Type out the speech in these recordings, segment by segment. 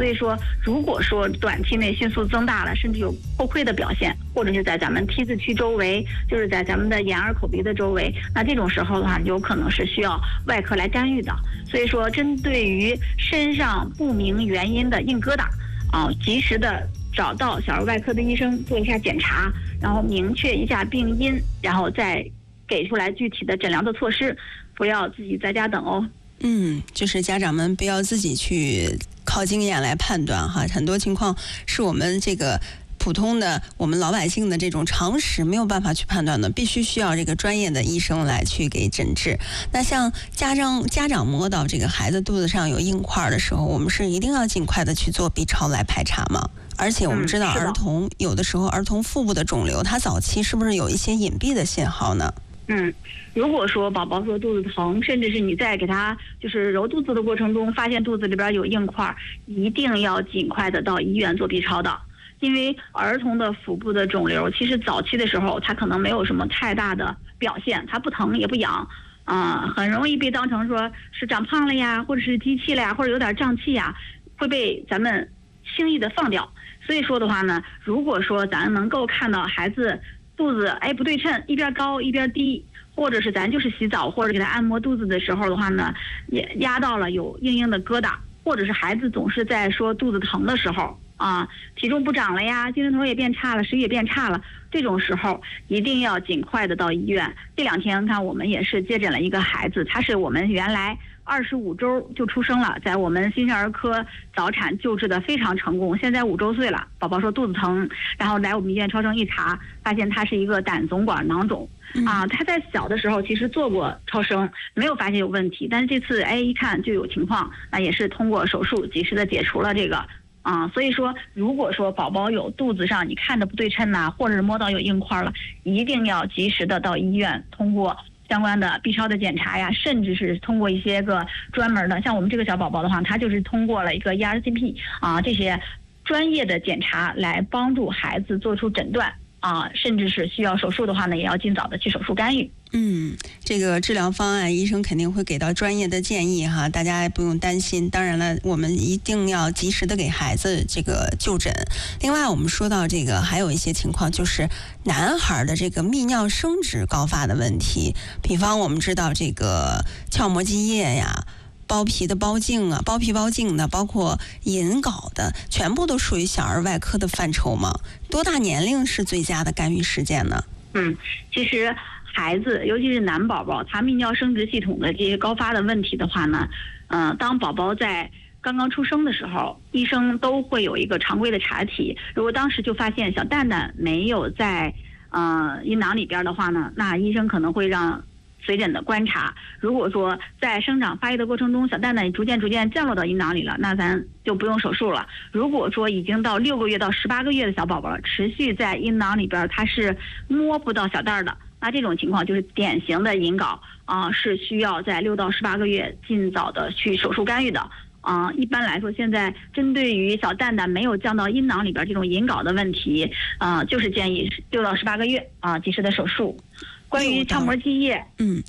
所以说，如果说短期内迅速增大了，甚至有后溃的表现，或者是在咱们 T 字区周围，就是在咱们的眼耳口鼻的周围，那这种时候的话，有可能是需要外科来干预的。所以说，针对于身上不明原因的硬疙瘩，及时的找到小儿外科的医生做一下检查，然后明确一下病因，然后再给出来具体的诊疗的措施，不要自己在家等哦。 就是家长们不要自己去靠经验来判断哈，很多情况是我们这个普通的我们老百姓的这种常识没有办法去判断的，必须需要这个专业的医生来去给诊治。那像家长摸到这个孩子肚子上有硬块的时候，我们是一定要尽快的去做 B 超来排查吗？而且我们知道儿童有的时候儿童腹部的肿瘤，它早期是不是有一些隐蔽的信号呢？ 如果说宝宝说肚子疼，甚至是你在给他就是揉肚子的过程中发现肚子里边有硬块，一定要尽快的到医院做 B 超的。因为儿童的腹部的肿瘤其实早期的时候它可能没有什么太大的表现，它不疼也不痒，很容易被当成说是长胖了呀，或者是积气了呀，或者有点胀气呀，会被咱们轻易的放掉。所以说的话呢，如果说咱能够看到孩子肚子不对称，一边高一边低，或者是咱就是洗澡或者给他按摩肚子的时候的话呢，也压到了有硬硬的疙瘩，或者是孩子总是在说肚子疼的时候体重不长了呀，精神头也变差了，食欲也变差了，这种时候一定要尽快的到医院。这2天看我们也是接诊了一个孩子，他是我们原来25周就出生了，在我们新生儿科早产救治的非常成功，现在5周岁了，宝宝说肚子疼，然后来我们医院超声一查，发现他是一个胆总管囊肿他在小的时候其实做过超声，没有发现有问题，但是这次一看就有情况，那也是通过手术及时的解除了这个所以说如果说宝宝有肚子上你看着不对称或者是摸到有硬块了，一定要及时的到医院通过相关的 B 超的检查呀，甚至是通过一些个专门的，像我们这个小宝宝的话，他就是通过了一个 ERCP 这些专业的检查来帮助孩子做出诊断甚至是需要手术的话呢，也要尽早的去手术干预。 这个治疗方案医生肯定会给到专业的建议哈，大家不用担心。当然了，我们一定要及时的给孩子这个就诊。另外我们说到这个还有一些情况，就是男孩的这个泌尿生殖高发的问题，比方我们知道这个鞘膜积液呀，包皮的包茎包皮包茎的，包括隐睾的，全部都属于小儿外科的范畴吗？多大年龄是最佳的干预时间呢？ 其实孩子尤其是男宝宝，他泌尿生殖系统的这些高发的问题的话呢，当宝宝在刚刚出生的时候，医生都会有一个常规的查体，如果当时就发现小蛋蛋没有在阴囊里边的话呢，那医生可能会让随诊的观察。如果说在生长发育的过程中，小蛋蛋逐渐降落到阴囊里了，那咱就不用手术了。如果说已经到6个月到18个月的小宝宝持续在阴囊里边它是摸不到小蛋的，那这种情况就是典型的隐睾是需要在6到18个月尽早的去手术干预的。一般来说，现在针对于小蛋蛋没有降到阴囊里边这种隐睾的问题，就是建议6到18个月及时的手术。关于鞘膜积液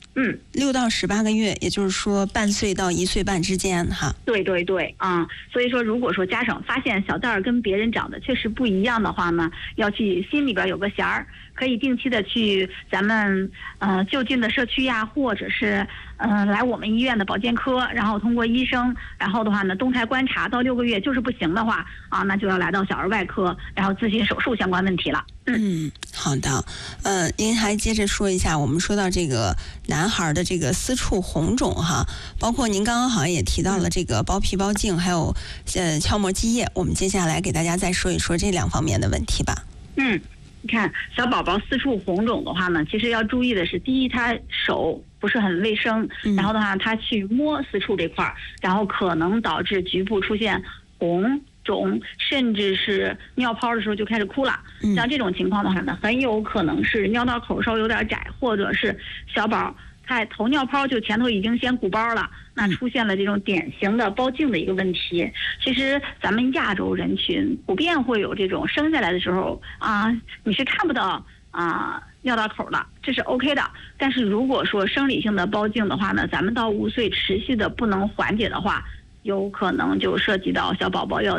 ，6到18个月，也就是说半岁到1岁半之间哈。 对所以说如果说家长发现小蛋儿跟别人长得确实不一样的话呢，要去心里边有个弦儿，可以定期的去咱们就近的社区呀，或者是来我们医院的保健科，然后通过医生，然后的话呢动态观察到6个月就是不行的话那就要来到小儿外科，然后咨询手术相关问题了。 好的。您还接着说一下，我们说到这个男孩的这个私处红肿哈，包括您刚刚好像也提到了这个包皮包茎，还有鞘膜积液，我们接下来给大家再说一说这2方面的问题吧。 你看小宝宝私处红肿的话呢，其实要注意的是，第一，他手不是很卫生，然后的话他去摸私处这块，然后可能导致局部出现红肿，甚至是尿泡的时候就开始哭了。像这种情况的话呢，很有可能是尿道口稍微有点窄，或者是小宝他头尿泡就前头已经先鼓包了，那出现了这种典型的包茎的一个问题。其实咱们亚洲人群普遍会有这种生下来的时候你是看不到尿道口的，这是 OK 的。但是如果说生理性的包茎的话呢，咱们到5岁持续的不能缓解的话，有可能就涉及到小宝宝要